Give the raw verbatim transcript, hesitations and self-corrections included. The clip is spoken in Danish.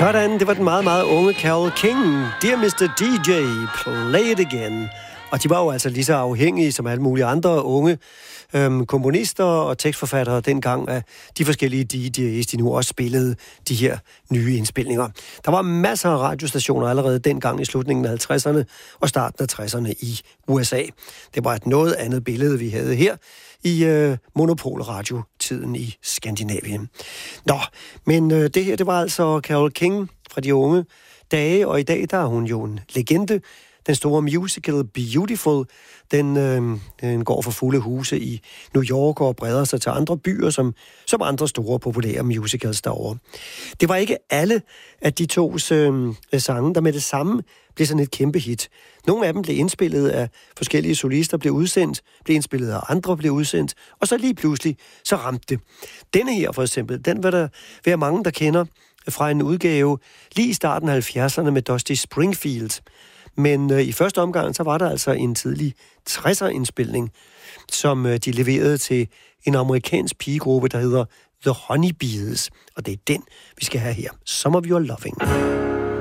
Sådan, det var den meget, meget unge Carole King. Dear mister D J, play it again. Og de var jo altså lige så afhængige som alle mulige andre unge øhm, komponister og tekstforfattere dengang af de forskellige D J's, de nu også spillede de her nye indspilninger. Der var masser af radiostationer allerede dengang i slutningen af halvtredserne og starten af tresserne i U S A. Det var et noget andet billede, vi havde her i øh, monopolradio-tiden i Skandinavien. Nå, men øh, det her, det var altså Carole King fra de unge dage, og i dag, der er hun jo en legende. Den store musical Beautiful, den, øh, den går for fulde huse i New York og breder sig til andre byer, som, som andre store populære musicals derovre. Det var ikke alle af de tos øh, sange, der med det samme blev sådan et kæmpe hit. Nogle af dem blev indspillet af forskellige solister, blev udsendt, blev indspillet af andre, blev udsendt, og så lige pludselig, så ramte det. Denne her for eksempel, den vil der være mange, der kender fra en udgave lige i starten af halvfjerdserne med Dusty Springfield. Men øh, i første omgang, så var der altså en tidlig tresser-indspilning, som øh, de leverede til en amerikansk pigegruppe, der hedder The Honeybees. Og det er den, vi skal have her. Some of Your Loving.